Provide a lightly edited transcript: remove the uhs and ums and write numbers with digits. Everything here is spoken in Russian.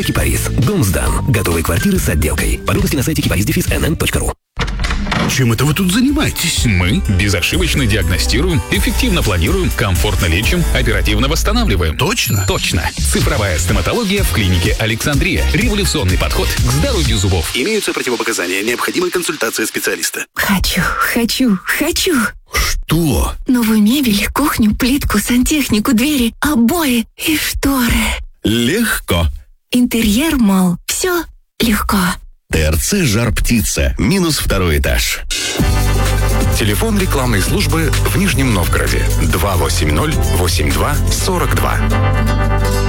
Кипарис. Дом сдан. Готовые квартиры с отделкой. Подробности на сайте kiparis-nn.ru. Чем это вы тут занимаетесь? Мы безошибочно диагностируем, эффективно планируем, комфортно лечим, оперативно восстанавливаем. Точно? Точно. Цифровая стоматология в клинике «Александрия». Революционный подход к здоровью зубов. Имеются противопоказания. Необходима консультация специалиста. Хочу. Что? Новую мебель, кухню, плитку, сантехнику, двери, обои и шторы. Легко. Интерьер, мол, все легко. ТРЦ «Жар-птица». Минус 2-й этаж. Телефон рекламной службы в Нижнем Новгороде 280-82-42.